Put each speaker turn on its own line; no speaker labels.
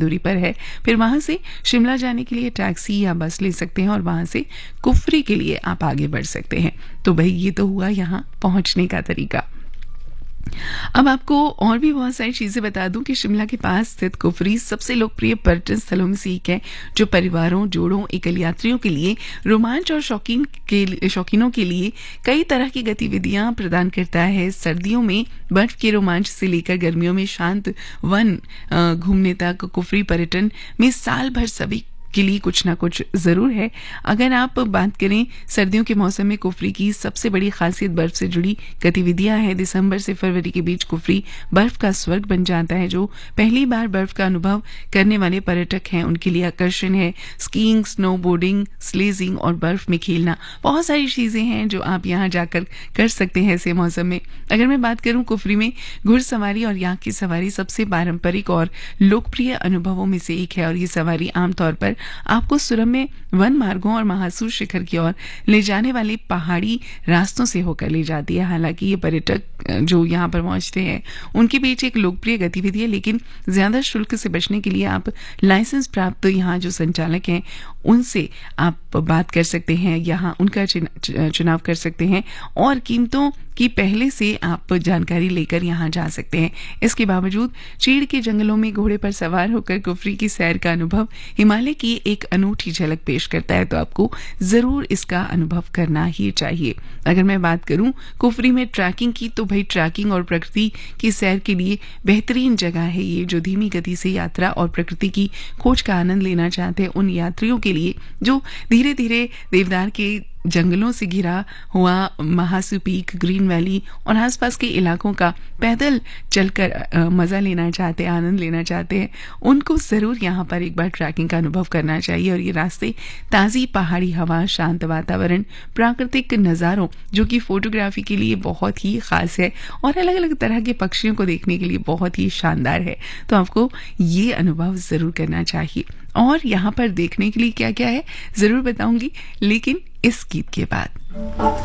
दूरी पर है। फिर वहां से शिमला जाने के लिए टैक्सी या बस ले सकते हैं और वहां से कुफरी के लिए आप आगे बढ़ सकते हैं। तो भाई ये तो हुआ यहाँ पहुंचने का तरीका। अब आपको और भी बहुत सारी चीजें बता दूं कि शिमला के पास स्थित कुफरी सबसे लोकप्रिय पर्यटन स्थलों में से एक है, जो परिवारों, जोड़ों, एकल यात्रियों के लिए रोमांच और शौकीनों के लिए कई तरह की गतिविधियां प्रदान करता है। सर्दियों में बर्फ के रोमांच से लेकर गर्मियों में शांत वन घूमने तक कुफरी पर्यटन में साल भर सभी के लिए कुछ ना कुछ जरूर है। अगर आप बात करें सर्दियों के मौसम में कुफरी की सबसे बड़ी खासियत बर्फ से जुड़ी गतिविधियां हैं। दिसंबर से फरवरी के बीच कुफरी बर्फ का स्वर्ग बन जाता है। जो पहली बार बर्फ का अनुभव करने वाले पर्यटक हैं उनके लिए आकर्षण है स्कीइंग, स्नोबोर्डिंग, स्लेजिंग और बर्फ में खेलना। बहुत सारी चीजें हैं जो आप यहाँ जाकर कर सकते हैं ऐसे मौसम में। अगर मैं बात करूं कुफरी में घुड़सवारी और याक की सवारी सबसे पारंपरिक और लोकप्रिय अनुभवों में से एक है और ये सवारी आमतौर पर आपको सुरम्य वन मार्गों और महासूर शिखर की ओर ले जाने वाले पहाड़ी रास्तों से होकर ले जाती है। हालांकि ये पर्यटक जो यहाँ पर पहुंचते हैं उनके बीच एक लोकप्रिय गतिविधि है, लेकिन ज्यादा शुल्क से बचने के लिए आप लाइसेंस प्राप्त यहाँ जो संचालक हैं उनसे आप बात कर सकते हैं, यहाँ उनका चुनाव कर सकते हैं और कीमतों की पहले से आप जानकारी लेकर यहाँ जा सकते हैं। इसके बावजूद चीड़ के जंगलों में घोड़े पर सवार होकर कुफरी की सैर का अनुभव हिमालय की एक अनूठी झलक पेश करता है, तो आपको जरूर इसका अनुभव करना ही चाहिए। अगर मैं बात करूं कुफरी में ट्रैकिंग की, तो भाई ट्रैकिंग और प्रकृति की सैर के लिए बेहतरीन जगह है ये, जो धीमी गति से यात्रा और प्रकृति की खोज का आनंद लेना चाहते हैं उन यात्रियों के लिए जो धीरे धीरे देवदार के जंगलों से घिरा हुआ महासू पीक, ग्रीन वैली और आसपास के इलाकों का पैदल चलकर मजा लेना चाहते हैं, आनंद लेना चाहते हैं, उनको जरूर यहाँ पर एक बार ट्रैकिंग का अनुभव करना चाहिए। और ये रास्ते ताजी पहाड़ी हवा, शांत वातावरण, प्राकृतिक नज़ारों जो कि फोटोग्राफी के लिए बहुत ही खास है और अलग अलग तरह के पक्षियों को देखने के लिए बहुत ही शानदार है, तो आपको ये अनुभव जरूर करना चाहिए। और यहाँ पर देखने के लिए क्या क्या है जरूर बताऊंगी, लेकिन इस गीत के बाद।